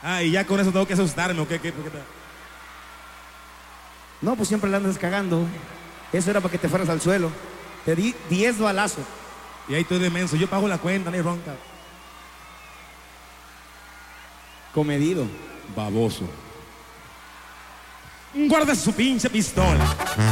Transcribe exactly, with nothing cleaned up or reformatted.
Ah, y ya con eso tengo que asustarme, ¿o qué? ¿Qué? ¿Qué? No, pues siempre la andas cagando. Eso era para que te fueras al suelo. Te di diez balazos. Y ahí estoy de menso. Yo pago la cuenta, no hay ronca. Comedido. Baboso. Guarda su pinche pistola.